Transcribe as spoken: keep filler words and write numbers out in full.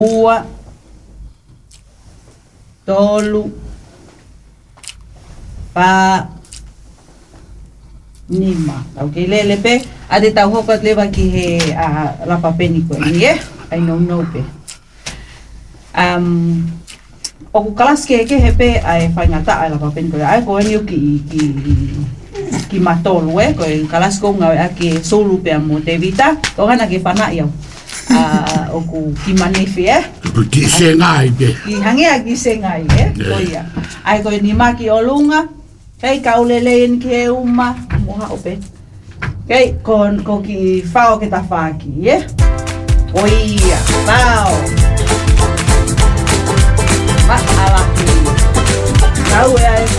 Ua, tolu, pa, nima. Okay, lele pe, ade tau hokat lewa ki he uh, lapa peni koe ni eh, I know no pe. Um, o ku kalas ke ke he pe ai whaingata ai lapa peni koe, ai koe ni ki, ki, ki matolu eh, koe kalas ko ngau ake solu pe mo te vita, o hana ke pana iau. Uh, o ku ki manefi eh. Ki sengai pe. Ki hangea ki sengai eh. Yeah. Koia. Ai koe ni maki o lunga. Kei kauleleen ki e uma. Moha ope. Kei kon ko ki whao ke ta whaki eh. Oia. Whao. Mat alaki. Kau e ai